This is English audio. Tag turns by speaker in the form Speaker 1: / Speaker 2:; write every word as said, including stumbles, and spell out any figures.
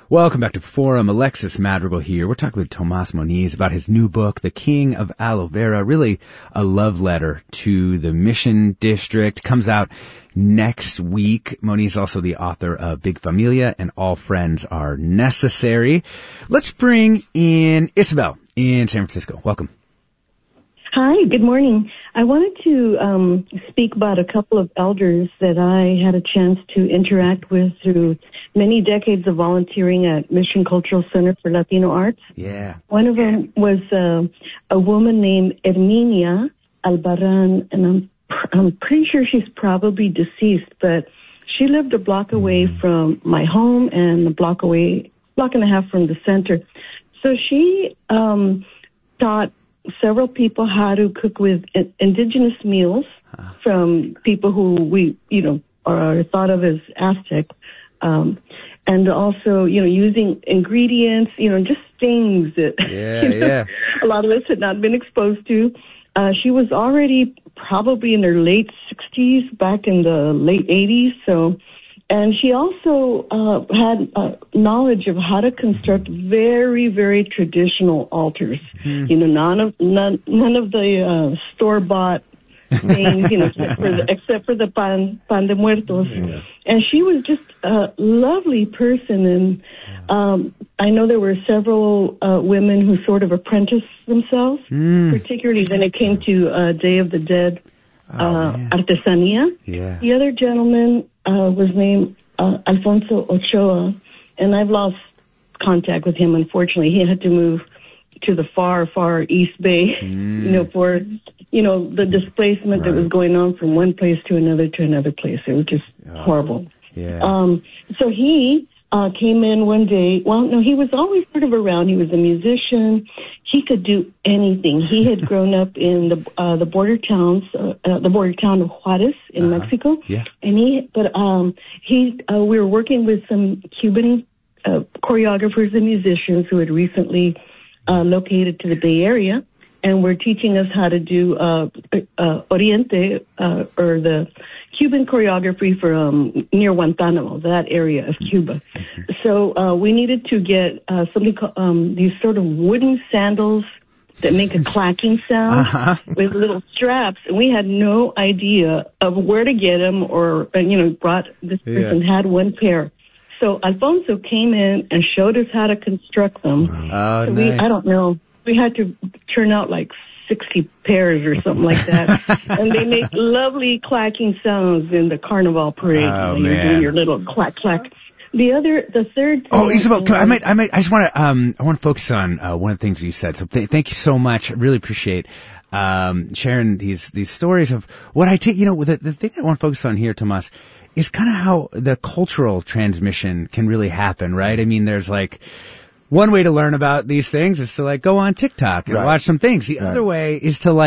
Speaker 1: Welcome back to Forum. Alexis Madrigal here. We're talking with Tomas Moniz about his new book, The King of Aloe Vera, really a love letter to the Mission District. Comes out next week. Moniz is also the author of Big Familia and All Friends Are Necessary. Let's bring in Isabel in San Francisco. Welcome.
Speaker 2: Hi, good morning. I wanted to um, speak about a couple of elders that I had a chance to interact with through many decades of volunteering at Mission Cultural Center for Latino Arts.
Speaker 1: Yeah.
Speaker 2: One of them was uh, a woman named Herminia Albarran, and I'm, I'm pretty sure she's probably deceased, but she lived a block away mm. from my home and a block away, block and a half from the center. So she um, taught several people how to cook with indigenous meals huh. from people who we, you know, are thought of as Aztec. Um, and also, you know, using ingredients, you know, just things that
Speaker 1: yeah,
Speaker 2: you know,
Speaker 1: yeah.
Speaker 2: a lot of us had not been exposed to. Uh, she was already probably in her late sixties, back in the late eighties. So, and she also uh, had uh, knowledge of how to construct very, very traditional altars. Mm. You know, none of none, none of the uh, store-bought things, you know, except for the, except for the pan pan de muertos. Yeah. And she was just a lovely person. And um, I know there were several uh, women who sort of apprenticed themselves, mm. particularly when it came to uh, Day of the Dead oh, uh, artesanía.
Speaker 1: Yeah.
Speaker 2: The other gentleman uh, was named uh, Alfonso Ochoa, and I've lost contact with him, unfortunately. He had to move to the far, far East Bay, mm. you know, for, you know, the displacement right. that was going on from one place to another to another place. It was just oh, horrible.
Speaker 1: Yeah.
Speaker 2: Um, so he uh, came in one day. Well, no, he was always sort of around. He was a musician. He could do anything. He had grown up in the uh, the border towns, uh, uh, the border town of Juarez in uh-huh. Mexico.
Speaker 1: Yeah.
Speaker 2: And he, but um, he, uh, we were working with some Cuban uh, choreographers and musicians who had recently uh, located to the Bay Area, and were teaching us how to do uh, uh, Oriente, uh, or the Cuban choreography for um, near Guantanamo, that area of Cuba. So uh, we needed to get uh, something called um, these sort of wooden sandals that make a clacking sound uh-huh. with little straps, and we had no idea of where to get them, or uh, you know, brought this person yeah. had one pair. So Alfonso came in and showed us how to construct them.
Speaker 1: Oh,
Speaker 2: so
Speaker 1: nice.
Speaker 2: we, I don't know. We had to turn out like sixty pairs or something like that. And they make lovely clacking sounds in the carnival parade.
Speaker 1: Oh,
Speaker 2: you know, you're doing your little clack, clack. The other, the third thing.
Speaker 1: Oh, Isabel, can, I might, I might, I just want to, um, I want to focus on, uh, one of the things you said. So th- thank you so much. I really appreciate, um, sharing these, these stories of what I take, you know, the, the thing I want to focus on here, Tomas, is kind of how the cultural transmission can really happen, right? I mean, there's like, one way to learn about these things is to like go on TikTok and right. watch some things. The right. other way is to like